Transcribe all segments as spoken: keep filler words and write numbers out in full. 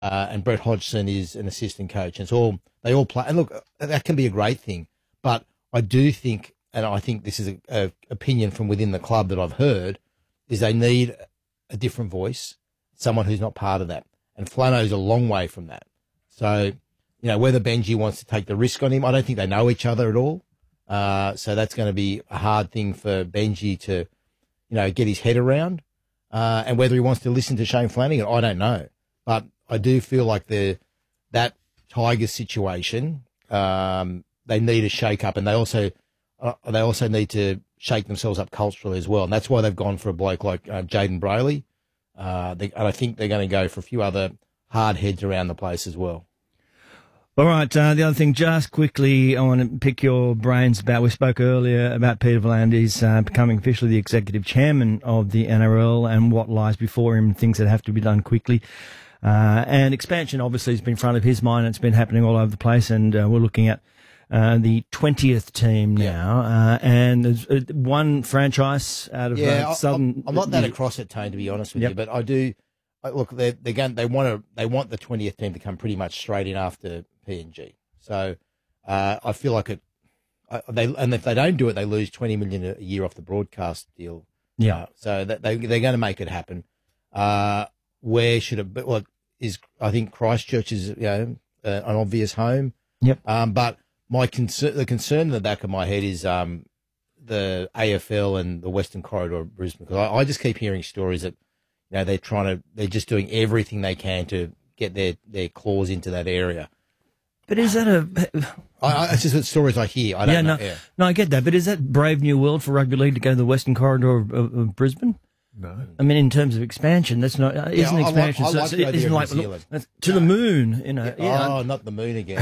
uh, and Brett Hodgson is an assistant coach. And it's all they all play. And look, that can be a great thing, but I do think, and I think this is a, a opinion from within the club that I've heard, is they need a different voice, someone who's not part of that. And Flano's a long way from that. So, you know, whether Benji wants to take the risk on him, I don't think they know each other at all. Uh, so that's going to be a hard thing for Benji to, you know, get his head around. Uh, and whether he wants to listen to Shane Flanagan, I don't know. But I do feel like the that Tigers situation, um, they need a shake up, and they also uh, they also need to shake themselves up culturally as well. And that's why they've gone for a bloke like uh, Jaden Brayley. Uh, they, and I think they're going to go for a few other hard heads around the place as well. All right, uh, the other thing, just quickly, I want to pick your brains about, we spoke earlier about Peter V'landys uh, becoming officially the executive chairman of the N R L and what lies before him, things that have to be done quickly. Uh, and expansion obviously has been in front of his mind. It's been happening all over the place, and uh, we're looking at uh, the twentieth team now. Yeah. Uh, and there's uh, one franchise out of yeah, uh, Southern... I'm, I'm not that across it, Tone, to be honest with yep. you, but I do... Look, they're, they're going, they want to, they want the twentieth team to come pretty much straight in after P N G. So uh, I feel like it. Uh, they and if they don't do it, they lose twenty million a year off the broadcast deal. Yeah. Uh, so that they they're going to make it happen. Uh, where should it? But well, is I think Christchurch is you know uh, an obvious home. Yep. Um, but my concern, the concern in the back of my head is um the A F L and the Western Corridor of Brisbane, because I, I just keep hearing stories that. You know, they're trying to, they're just doing everything they can to get their, their claws into that area. But is that a... I, I, it's just the stories I hear. I don't yeah, know. No, yeah. no, I get that. But is that brave new world for rugby league to go to the Western Corridor of, of, of Brisbane? No. I mean, in terms of expansion, that's not, uh, yeah, isn't I expansion. Like, I like so the it's, isn't like, look, that's to no. the moon, you know. Yeah, yeah. Oh, not the moon again.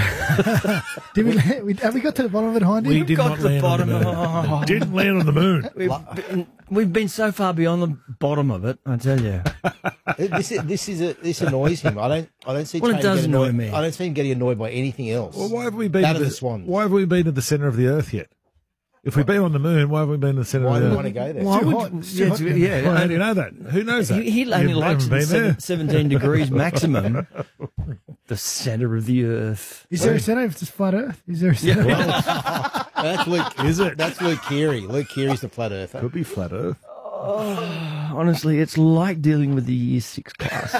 Did we, we, have we got to the bottom of it, Hindy? We We've did got not to the land bottom on the of moon. Didn't land on the moon. We've been, we've been so far beyond the bottom of it, I tell you. this is, this is a, this annoys him. I don't I don't see. Well, it does get annoy annoyed, me. I don't see him getting annoyed by anything else. Well, why have we been? That to the, the Swans. Why have we been at the centre of the earth yet? If we've been on the moon, why have we been to the centre Why of do the we earth? want to go there? Why too would, hot. It's yeah, too it's- hot. yeah, Well, how do you know that? Who knows that? He, he only You likes haven't it been seven, there. seventeen degrees maximum. The centre of the earth. Is there a centre if it's flat Earth? Is there a centre? That's Luke. Is it? That's Luke Keary. Luke Keary's the flat earther. Could be flat Earth. Oh, honestly, it's like dealing with the year six class.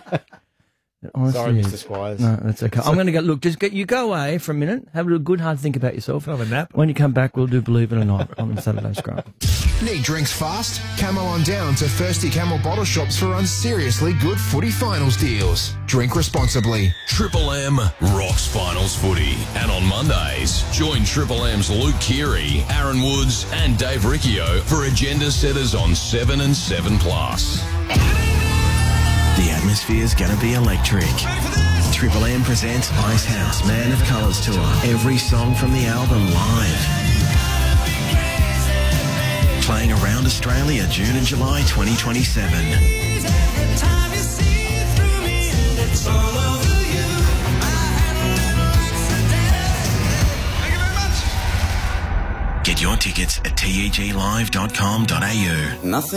It honestly Sorry, is. Mister Squires. No, that's okay. I'm going to go. Look, just get you go away for a minute. Have a good hard think about yourself. Have a nap. When you come back, we'll do Believe It or Not on Saturday Scrum. Need drinks fast? Camel on down to Thirsty Camel bottle shops for unseriously good footy finals deals. Drink responsibly. Triple M rocks finals footy. And on Mondays, join Triple M's Luke Keary, Aaron Woods and Dave Riccio for agenda setters on seven and seven plus. The atmosphere's gonna be electric. Triple M presents Icehouse Man of Colours Tour. Every song from the album live. Playing around Australia June and July twenty twenty-seven. Get your tickets at teg live dot com dot a u. Nothing.